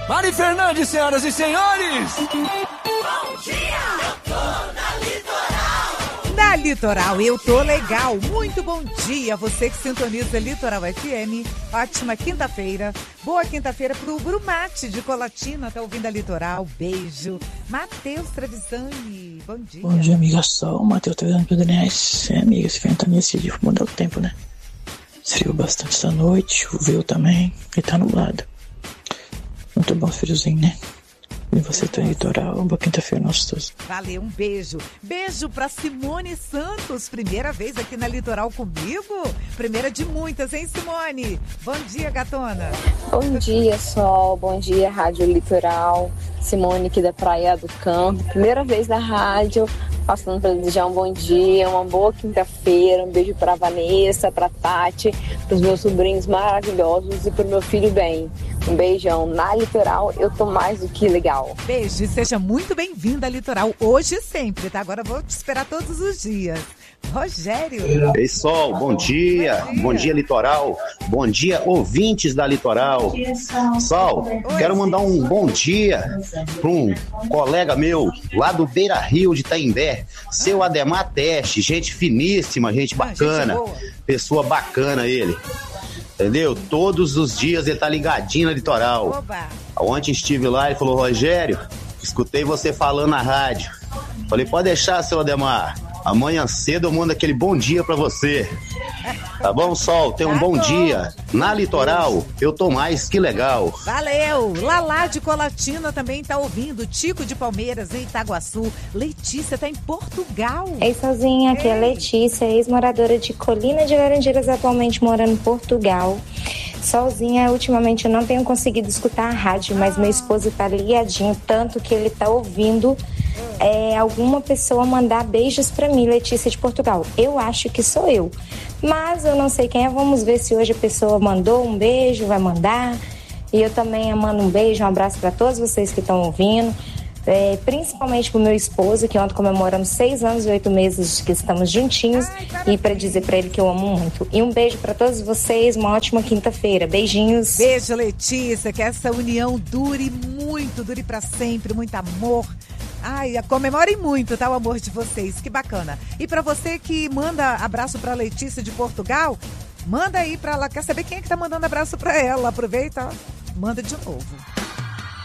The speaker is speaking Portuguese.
Mari Fernandes, senhoras e senhores! Bom dia! Eu tô na Litoral! Na Litoral, eu tô legal. Muito bom dia, você que sintoniza Litoral FM. Ótima quinta-feira. Boa quinta-feira pro Brumate de Colatina, tá ouvindo a Litoral. Beijo. Matheus Trevisani, bom dia. Bom dia, amiga Sol. Matheus Trevisani do DNS. Amiga, esse vento nesse dia mudou o tempo, né? Esfriou bastante essa noite, choveu também e tá nublado. Muito bom esse friozinho, né? E você tá no Litoral, boa quinta-feira, nossos. Valeu, um beijo. Beijo pra Simone Santos, primeira vez aqui na Litoral comigo? Primeira de muitas, hein, Simone? Bom dia, gatona. Bom dia, Sol. Bom dia, Rádio Litoral. Simone aqui da Praia do Campo. Primeira vez na rádio, passando para desejar um bom dia, uma boa quinta-feira. Um beijo pra Vanessa, pra Tati, pros meus sobrinhos maravilhosos e pro meu filho bem. Um beijão. Na Litoral, eu tô mais do que legal. Beijo e seja muito bem-vinda à Litoral, hoje e sempre, tá? Agora eu vou te esperar todos os dias. Rogério. Ei, Sol, bom dia. Bom dia, Litoral. Bom dia, ouvintes da Litoral. Sol, quero mandar um bom dia para um colega meu lá do Beira Rio de Itaimbé, seu Ademar Teste, gente finíssima, gente bacana, pessoa bacana ele. Entendeu? Todos os dias ele tá ligadinho na Litoral. Oba. Ontem estive lá e falou: Rogério, escutei você falando na rádio. Falei: pode deixar, seu Ademar. Amanhã cedo eu mando aquele bom dia pra você. Tá bom, Sol? Tenha um bom dia. Na Litoral, eu tô mais que legal. Valeu! Lalá de Colatina também tá ouvindo. Tico de Palmeiras, em Itaguaçu. Letícia tá em Portugal. Ei, sozinha, aqui é Letícia, ex-moradora de Colina de Laranjeiras, atualmente morando em Portugal. Sozinha, ultimamente eu não tenho conseguido escutar a rádio, mas meu esposo tá ligadinho, tanto que ele tá ouvindo alguma pessoa mandar beijos pra mim, Letícia de Portugal. Eu acho que sou eu, mas eu não sei quem é. Vamos ver se hoje a pessoa mandou um beijo, vai mandar. E eu também mando um beijo, um abraço pra todos vocês que estão ouvindo. Principalmente pro meu esposo, que ontem comemoramos 6 anos e 8 meses que estamos juntinhos. E para dizer para ele que eu amo muito. E um beijo para todos vocês, uma ótima quinta-feira. Beijinhos. Beijo, Letícia, que essa união dure muito, dure para sempre, muito amor. Ai, comemorem muito, tá, o amor de vocês, que bacana. E para você que manda abraço para Letícia de Portugal, manda aí para ela. Quer saber quem é que tá mandando abraço para ela? Aproveita, ó, manda de novo.